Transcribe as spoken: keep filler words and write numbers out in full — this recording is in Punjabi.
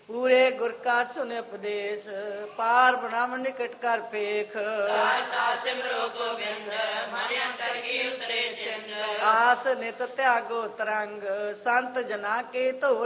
ਪੂਰੇ ਗੁਰ ਕਾ ਸੁਨ ਉਪਦੇਸ਼, ਪਾਰ ਬ੍ਰਹਮ ਨਿਕਟ ਕਰ ਪੇਖ। ਸਾ ਸਿਮਰੋ ਗੋਬਿੰਦ, ਮਨ ਅੰਤਰ ਕੀ ਉਤਰੇ ਚਿੰਦ। ਆਸ ਨਿਤ ਤਿਆਗੋ ਤਰੰਗ, ਸੰਤ ਜਨਾ ਕੇ ਧੋ